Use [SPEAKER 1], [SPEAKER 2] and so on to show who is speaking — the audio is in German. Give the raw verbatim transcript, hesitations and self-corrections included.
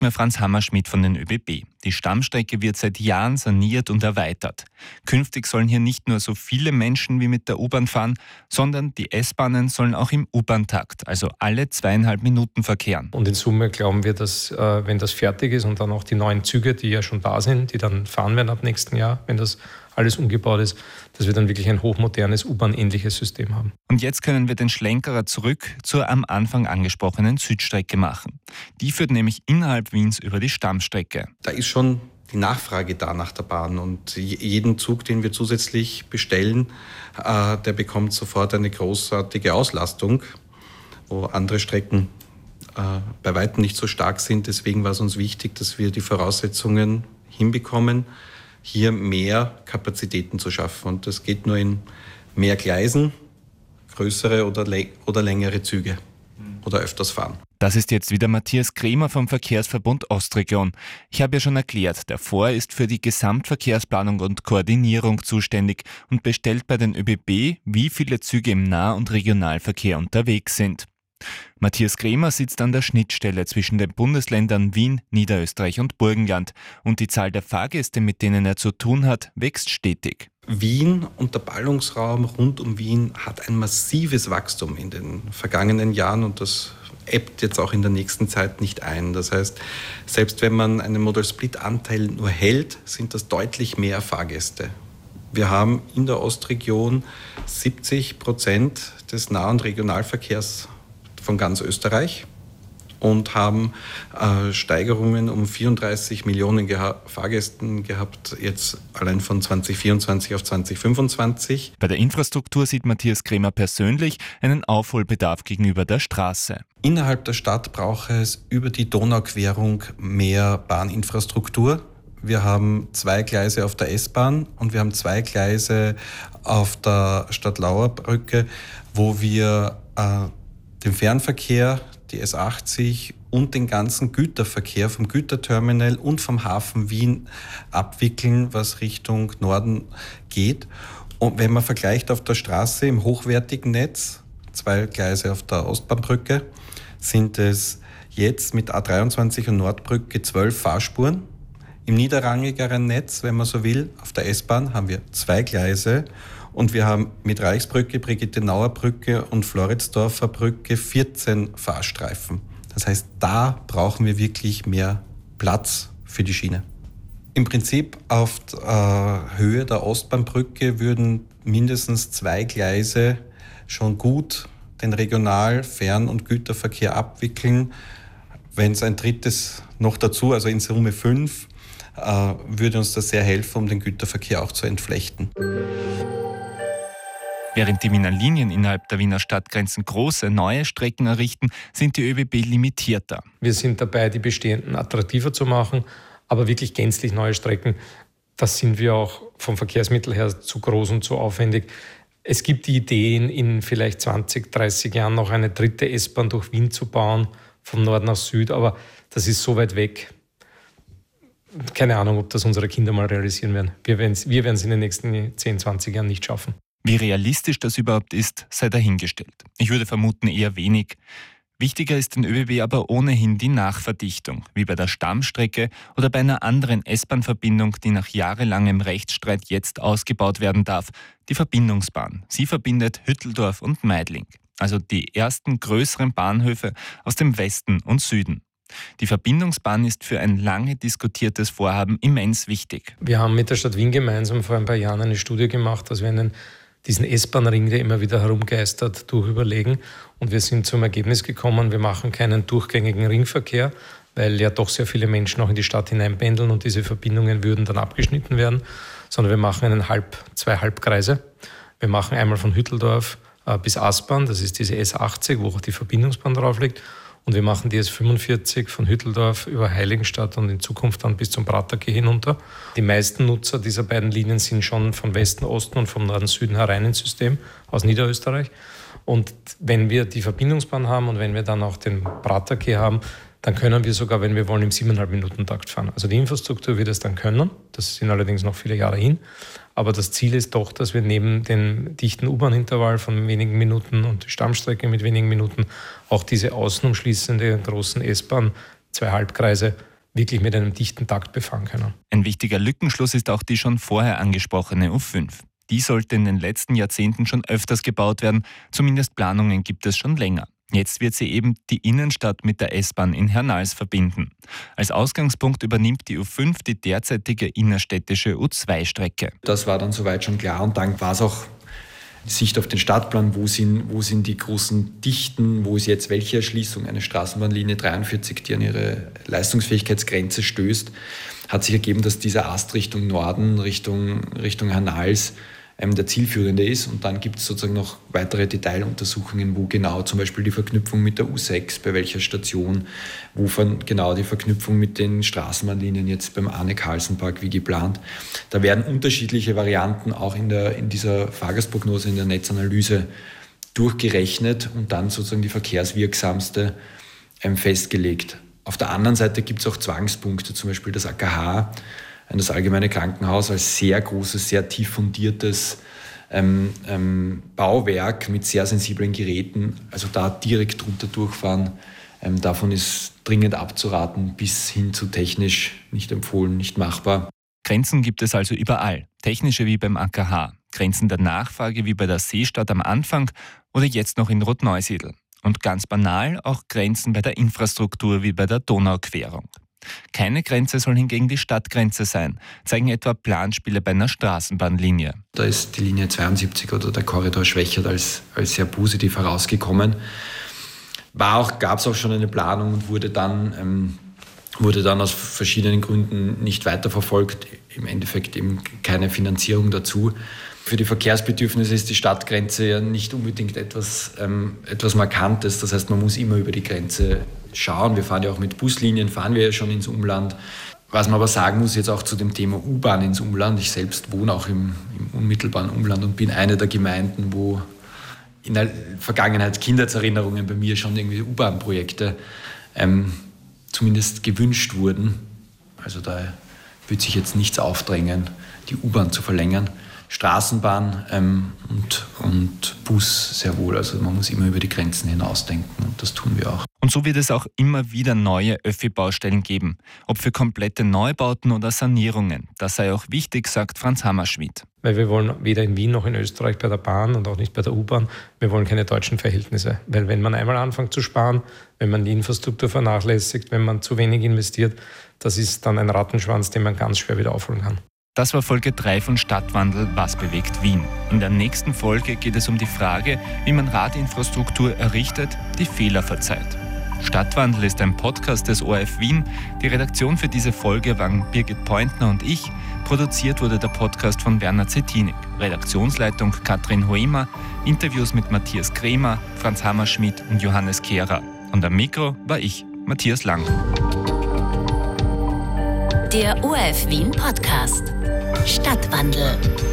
[SPEAKER 1] sagt mir Franz Hammerschmidt von den ÖBB. Die Stammstrecke wird seit Jahren saniert und erweitert. Künftig sollen hier nicht nur so viele Menschen wie mit der U-Bahn fahren, sondern die S-Bahnen sollen auch im U-Bahn-Takt, also alle zweieinhalb Minuten verkehren.
[SPEAKER 2] Und in Summe glauben wir, dass äh, wenn das fertig ist und dann auch die neuen Züge, die ja schon da sind, die dann fahren werden ab nächsten Jahr, wenn das alles umgebaut ist, dass wir dann wirklich ein hochmodernes U-Bahn-ähnliches System haben.
[SPEAKER 1] Und jetzt können wir den Schlenkerer zurück zur am Anfang angesprochenen Südstrecke machen. Die führt nämlich innerhalb Wiens über die Stammstrecke.
[SPEAKER 3] Da ist schon die Nachfrage da nach der Bahn und jeden Zug, den wir zusätzlich bestellen, äh, der bekommt sofort eine großartige Auslastung, wo andere Strecken äh, bei weitem nicht so stark sind. Deswegen war es uns wichtig, dass wir die Voraussetzungen hinbekommen, hier mehr Kapazitäten zu schaffen. Und das geht nur in mehr Gleisen, größere oder, le- oder längere Züge oder öfters fahren.
[SPEAKER 1] Das ist jetzt wieder Matthias Kremer vom Verkehrsverbund Ostregion. Ich habe ja schon erklärt, der V O R ist für die Gesamtverkehrsplanung und Koordinierung zuständig und bestellt bei den ÖBB, wie viele Züge im Nah- und Regionalverkehr unterwegs sind. Matthias Kremer sitzt an der Schnittstelle zwischen den Bundesländern Wien, Niederösterreich und Burgenland und die Zahl der Fahrgäste, mit denen er zu tun hat, wächst stetig.
[SPEAKER 3] Wien und der Ballungsraum rund um Wien hat ein massives Wachstum in den vergangenen Jahren und das ebbt jetzt auch in der nächsten Zeit nicht ein. Das heißt, selbst wenn man einen Modal-Split-Anteil nur hält, sind das deutlich mehr Fahrgäste. Wir haben in der Ostregion siebzig Prozent des Nah- und Regionalverkehrs von ganz Österreich und haben äh, Steigerungen um vierunddreißig Millionen geha- Fahrgästen gehabt, jetzt allein von zwanzig vierundzwanzig auf zwanzig fünfundzwanzig.
[SPEAKER 1] Bei der Infrastruktur sieht Matthias Kremer persönlich einen Aufholbedarf gegenüber der Straße.
[SPEAKER 3] Innerhalb der Stadt braucht es über die Donauquerung mehr Bahninfrastruktur. Wir haben zwei Gleise auf der S-Bahn und wir haben zwei Gleise auf der Stadtlauer Brücke, wo wir äh, den Fernverkehr, die S achtzig und den ganzen Güterverkehr vom Güterterminal und vom Hafen Wien abwickeln, was Richtung Norden geht. Und wenn man vergleicht auf der Straße im hochwertigen Netz, zwei Gleise auf der Ostbahnbrücke, sind es jetzt mit A dreiundzwanzig und Nordbrücke zwölf Fahrspuren. Im niederrangigeren Netz, wenn man so will, auf der S-Bahn haben wir zwei Gleise. Und wir haben mit Reichsbrücke, Brigittenauer Brücke und Floridsdorfer Brücke vierzehn Fahrstreifen. Das heißt, da brauchen wir wirklich mehr Platz für die Schiene. Im Prinzip auf äh, Höhe der Ostbahnbrücke würden mindestens zwei Gleise schon gut den Regional-, Fern- und Güterverkehr abwickeln. Wenn es ein drittes noch dazu, also in Summe fünf, äh, würde uns das sehr helfen, um den Güterverkehr auch zu entflechten.
[SPEAKER 1] Während die Wiener Linien innerhalb der Wiener Stadtgrenzen große neue Strecken errichten, sind die ÖBB limitierter.
[SPEAKER 2] Wir sind dabei, die bestehenden attraktiver zu machen, aber wirklich gänzlich neue Strecken, das sind wir auch vom Verkehrsmittel her zu groß und zu aufwendig. Es gibt die Ideen, in vielleicht zwanzig, dreißig Jahren noch eine dritte S-Bahn durch Wien zu bauen, von Nord nach Süd, aber das ist so weit weg. Keine Ahnung, ob das unsere Kinder mal realisieren werden. Wir werden es wir werden es in den nächsten zehn, zwanzig Jahren nicht schaffen.
[SPEAKER 1] Wie realistisch das überhaupt ist, sei dahingestellt. Ich würde vermuten eher wenig. Wichtiger ist den ÖBB aber ohnehin die Nachverdichtung, wie bei der Stammstrecke oder bei einer anderen S-Bahn-Verbindung, die nach jahrelangem Rechtsstreit jetzt ausgebaut werden darf, die Verbindungsbahn. Sie verbindet Hütteldorf und Meidling, also die ersten größeren Bahnhöfe aus dem Westen und Süden. Die Verbindungsbahn ist für ein lange diskutiertes Vorhaben immens wichtig.
[SPEAKER 2] Wir haben mit der Stadt Wien gemeinsam vor ein paar Jahren eine Studie gemacht, dass wir einen diesen S-Bahn-Ring, der immer wieder herumgeistert, durchüberlegen. Und wir sind zum Ergebnis gekommen, wir machen keinen durchgängigen Ringverkehr, weil ja doch sehr viele Menschen auch in die Stadt hineinpendeln und diese Verbindungen würden dann abgeschnitten werden, sondern wir machen einen Halb, zwei Halbkreise. Wir machen einmal von Hütteldorf äh, bis Aspern, das ist diese S achtzig, wo auch die Verbindungsbahn drauf liegt. Und wir machen die S fünfundvierzig von Hütteldorf über Heiligenstadt und in Zukunft dann bis zum Praterkeh hinunter. Die meisten Nutzer dieser beiden Linien sind schon von Westen, Osten und vom Norden, Süden herein ins System aus Niederösterreich. Und wenn wir die Verbindungsbahn haben und wenn wir dann auch den Praterkeh haben, dann können wir sogar, wenn wir wollen, im siebeneinhalb Minuten Takt fahren. Also die Infrastruktur wird es dann können. Das sind allerdings noch viele Jahre hin. Aber das Ziel ist doch, dass wir neben dem dichten U-Bahn-Intervall von wenigen Minuten und die Stammstrecke mit wenigen Minuten auch diese außen umschließende großen S-Bahn, zwei Halbkreise, wirklich mit einem dichten Takt befahren können.
[SPEAKER 1] Ein wichtiger Lückenschluss ist auch die schon vorher angesprochene U fünf. Die sollte in den letzten Jahrzehnten schon öfters gebaut werden, zumindest Planungen gibt es schon länger. Jetzt wird sie eben die Innenstadt mit der S-Bahn in Hernals verbinden. Als Ausgangspunkt übernimmt die U fünf die derzeitige innerstädtische U zwei Strecke.
[SPEAKER 4] Das war dann soweit schon klar und dann war es auch Sicht auf den Stadtplan, wo sind, wo sind die großen Dichten, wo ist jetzt welche Erschließung, eine Straßenbahnlinie dreiundvierzig, die an ihre Leistungsfähigkeitsgrenze stößt, hat sich ergeben, dass dieser Ast Richtung Norden, Richtung, Richtung Hernals ähm, der zielführende ist. Und dann gibt es sozusagen noch weitere Detailuntersuchungen, wo genau zum Beispiel die Verknüpfung mit der U sechs, bei welcher Station, wo von, genau die Verknüpfung mit den Straßenbahnlinien jetzt beim Arne-Carlsen-Park wie geplant. Da werden unterschiedliche Varianten auch in, der, in dieser Fahrgastprognose, in der Netzanalyse durchgerechnet und dann sozusagen die verkehrswirksamste ähm, festgelegt. Auf der anderen Seite gibt es auch Zwangspunkte, zum Beispiel das A K H, das Allgemeine Krankenhaus, als sehr großes, sehr tief fundiertes ähm, ähm, Bauwerk mit sehr sensiblen Geräten. Also da direkt drunter durchfahren, ähm, davon ist dringend abzuraten, bis hin zu technisch nicht empfohlen, nicht machbar.
[SPEAKER 1] Grenzen gibt es also überall, technische wie beim A K H, Grenzen der Nachfrage wie bei der Seestadt am Anfang oder jetzt noch in Rotneusiedl. Und ganz banal auch Grenzen bei der Infrastruktur wie bei der Donauquerung. Keine Grenze soll hingegen die Stadtgrenze sein, zeigen etwa Planspiele bei einer Straßenbahnlinie.
[SPEAKER 4] Da ist die Linie zweiundsiebzig oder der Korridor Schwächert als, als sehr positiv herausgekommen. War auch, gab es auch schon eine Planung und wurde dann, ähm, wurde dann aus verschiedenen Gründen nicht weiterverfolgt. Im Endeffekt eben keine Finanzierung dazu. Für die Verkehrsbedürfnisse ist die Stadtgrenze ja nicht unbedingt etwas, ähm, etwas Markantes. Das heißt, man muss immer über die Grenze schauen. Wir fahren ja auch mit Buslinien, fahren wir ja schon ins Umland. Was man aber sagen muss, jetzt auch zu dem Thema U-Bahn ins Umland. Ich selbst wohne auch im, im unmittelbaren Umland und bin eine der Gemeinden, wo in der Vergangenheit Kindheitserinnerungen bei mir schon irgendwie U-Bahn-Projekte ähm, zumindest gewünscht wurden. Also da wird sich jetzt nichts aufdrängen, die U-Bahn zu verlängern. Straßenbahn ähm, und, und Bus sehr wohl. Also man muss immer über die Grenzen hinausdenken und das tun wir auch.
[SPEAKER 1] Und so wird es auch immer wieder neue Öffi-Baustellen geben. Ob für komplette Neubauten oder Sanierungen. Das sei auch wichtig, sagt Franz Hammerschmidt.
[SPEAKER 2] Weil wir wollen weder in Wien noch in Österreich bei der Bahn und auch nicht bei der U-Bahn, wir wollen keine deutschen Verhältnisse. Weil wenn man einmal anfängt zu sparen, wenn man die Infrastruktur vernachlässigt, wenn man zu wenig investiert, das ist dann ein Rattenschwanz, den man ganz schwer wieder aufholen kann.
[SPEAKER 1] Das war Folge drei von Stadtwandel, was bewegt Wien. In der nächsten Folge geht es um die Frage, wie man Radinfrastruktur errichtet, die Fehler verzeiht. Stadtwandel ist ein Podcast des O R F Wien. Die Redaktion für diese Folge waren Birgit Pointner und ich. Produziert wurde der Podcast von Werner Zettinik. Redaktionsleitung Katrin Hoemer. Interviews mit Matthias Kremer, Franz Hammerschmidt und Johannes Kehrer. Und am Mikro war ich, Matthias Lang.
[SPEAKER 5] Der O R F Wien Podcast Stadtwandel.